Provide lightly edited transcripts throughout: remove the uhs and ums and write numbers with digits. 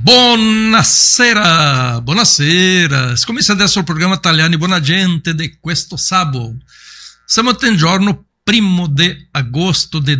Buonasera, buonasera. Comincia adesso il programma Italiani Buona Gente di questo sabato. Siamo in giorno 1 di agosto de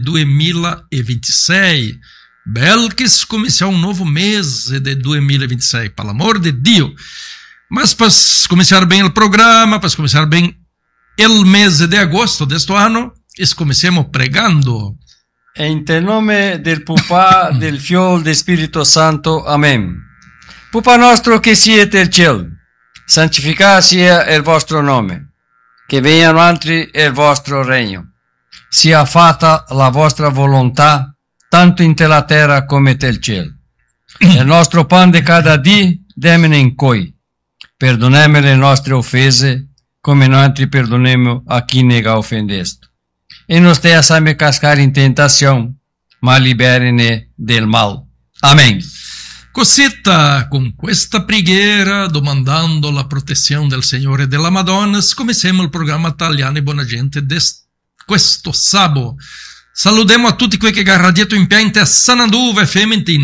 2026. Bel che cominciar um novo mês de 2026, pelo amor de Dio. Mas para começar bem o programa, para começar bem o mês de agosto deste ano, comecemos pregando. In te nome del Pupà, del Fiol, del Spirito Santo. Amen. Pupà nostro che siete al cielo, santificato sia il vostro nome, che venga avanti il vostro regno. Sia fatta la vostra volontà, tanto in la terra come nel cielo. Il nostro pan di cada dì, dammene in coi. Perdonami le nostre offese, come noi perdoniamo a chi nega offendesto. E non stia a me cascar in tentazione, ma liberine del mal. Amen. Cosita, con questa preghiera, domandando la protezione del Signore e della Madonna, cominciamo il programma Italiani Buona Gente di questo sabato. Salutiamo a tutti quelli che hanno radiato in piante a Sananduva FM, in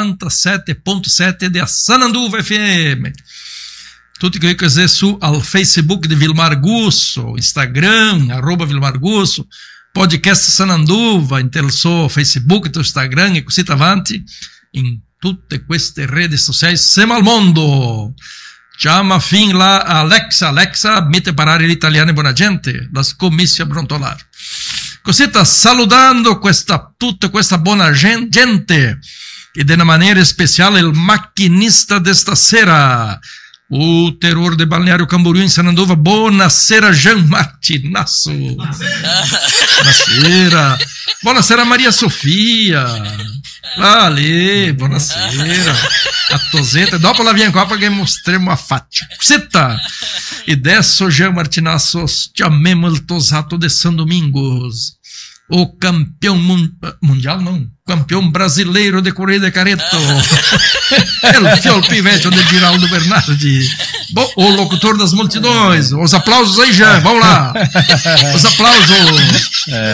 97.7 di Sananduva FM. Tutti quelli che sono su al Facebook di Vilmar Gusso, Instagram, @Vilmar Gusso, podcast Sananduva, in il suo Facebook, il Instagram e così avanti, in tutte queste reti sociali, siamo al mondo. Chiama fin là Alexa, mette parare l'italiano buona gente, la commessa a brontolare. Così salutando tutta questa buona gente, e di una maniera speciale il macchinista di stasera, o terror de Balneário Camboriú in Sananduva. Buonasera Jean Martinasso. Buonasera. Buonasera Maria Sofia. Vale, buonasera. A Toseta. Dopo la viene qua perché mostriamo a faccia. Cosita. E adesso Jean Martinasso, chiamiamo il Tosato de São Domingos. O campeão mundial, não, campeão brasileiro de corrida de carreto. El fiol pivete de Giraldo Bernardi. Bom, o locutor das multidões. Os aplausos aí, Jean, vamos lá. Os aplausos.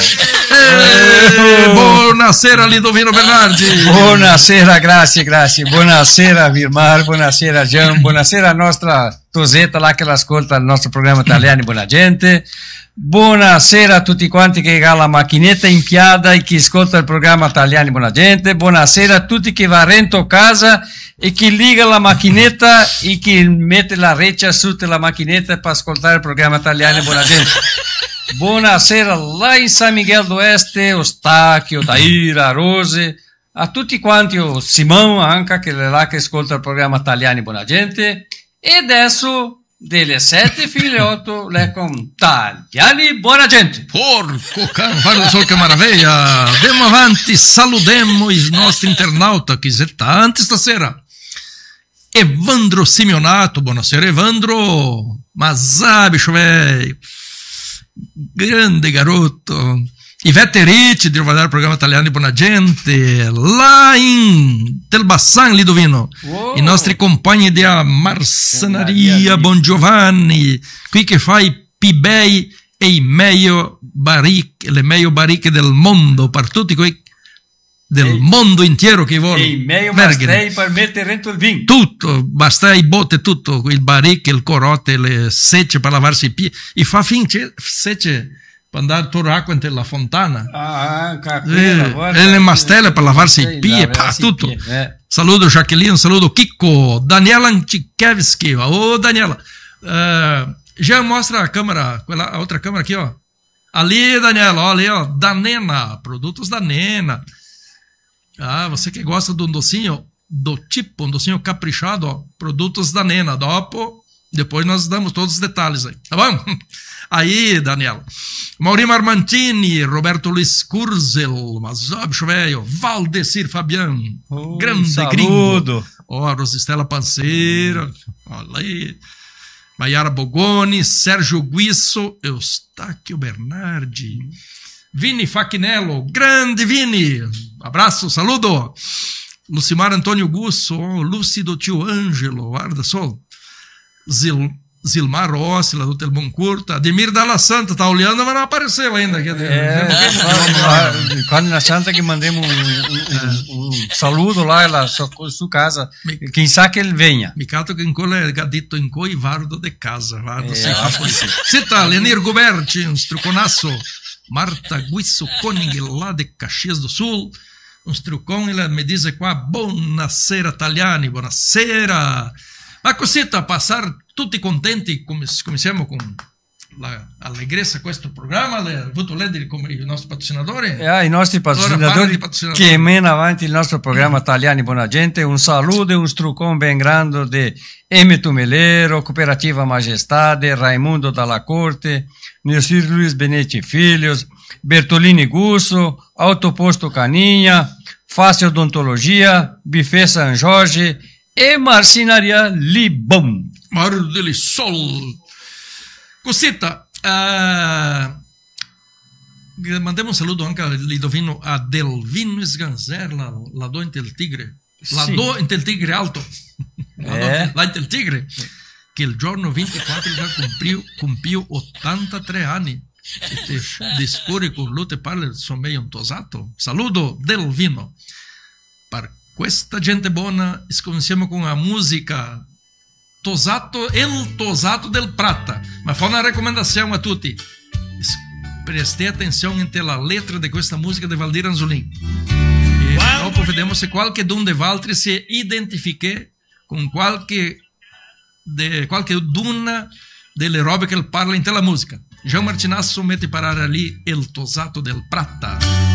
Buonasera, Lidovino Bernardi. Buonasera, grazie. Buonasera, Vilmar. Buonasera, Jean. Buonasera a nostra Toseta lá che ascolta il nostro programma Italiani Buona Gente. Buonasera a tutti quanti che hanno la macchinetta in piada e che ascolta il programma Italiani Buona Gente. Buonasera a tutti che va rento a casa e che liga la macchinetta e che mette la reccia sotto la macchinetta per ascoltare il programma Italiani Buona Gente. Buonasera là in San Miguel d'Oeste, o Stacchi, o Taira, a Rose, a tutti quanti, o Simão anche che è là che ascolta il programma Italiani Buona Gente. E adesso delle 7 fino alle 8 le con Italiani Buona Gente. Porco caro, guarda solo che meraviglia. Andiamo avanti, salutiamo i nostri internauti che sono tanti stasera. Evandro Simeonato, buonasera Evandro. Masabicho velho, grande garoto. Ivete Ricci di guardare il programma Italiani Buona Gente, là in Telbassan, Lidovino, wow. I nostri compagni di marcenaria, Bon Giovanni, qui che fa i più bei e i meglio barrique, le meglio barrique del mondo, per tutti quei del mondo intero che vuole. E meglio bastei per mettere dentro il vino. Tutto, basta i botte, tutto, il barrique, il corote, le secce per lavarsi i piedi, e fa finché secce per andare a tornare acqua nella fontana. E le mastelle per lavarsi i piedi, tutto. Saluto Jacqueline, saluto Kiko, Daniela Antikevski. Ô Daniela, já mostra a câmera, a outra câmera aqui, ó. Ali, Daniela, ó, ali, ó, da Nena, produtos da Nena. Ah, você que gosta de um docinho do tipo, um docinho caprichado, ó, produtos da Nena. Depois nós damos todos os detalhes aí, tá bom? Aí, Daniela. Maurício Armantini, Roberto Luiz Curzel, mas ó, bicho velho, Valdecir Fabian, grande saludo. Gringo. Ó, Rosistela Panceira, olha aí. Maiara Bogoni, Sérgio Guisso, Eustáquio Bernardi, Vini Fachinello, grande Vini, abraço, saludo. Lucimar Antônio Gusso, Lúcido Tio Ângelo, guarda só. Zilmar Rossi, lá do Hotel Boncourt, Ademir Dalla Santa, tá olhando, mas não apareceu ainda. Quando na Santa que mandemos um saludo lá na sua casa, quem sabe que ele venha. Micato che incolle gadito in coi vardo de casa, vardo Sita, Lenir Guberti, un struconasso, Marta Guisso Koning lá de Caxias do Sul, un strucon, ela me diz qua, buonasera Taliani, buonasera. Ma cosita, passar tutti contenti, come siamo con l'allegrezza questo programma, avuto lei come i nostri patrocinatori? I nostri patrocinatori che meno avanti il nostro programma Italiani Buona Gente, un saluto e un struccone ben grande di Emeto Melero, Cooperativa Majestade, Raimundo Dalla Corte, Nilsir Luiz Benetti Filhos, Bertolini Gusso, Autoposto Caninha, Fácil Odontologia, Buffet San Jorge e Marcenaria Libom. Mar del Sol. Cosita, mandiamo un saluto anche all'Idovino a Delvino Sganzer, la do Intel Tigre. La do Intel Tigre alto. La Intel Tigre. Che il giorno 24 già compiu 83 anni. E te dispone con lui te parla sono meio tosato. Saluto Delvino. Per questa gente buona, cominciamo con la musica Tosato, il Tosato del Prata. Ma fa una raccomandazione a tutti. Preste attenzione alla letra di questa musica di Valdir Anzolin. E dopo vediamo se qualche d'un de Valtri si identifiche con qualche d'una delle robe che parla in tella musica. Jean Martinasso mette parare lì il Tosato del Prata.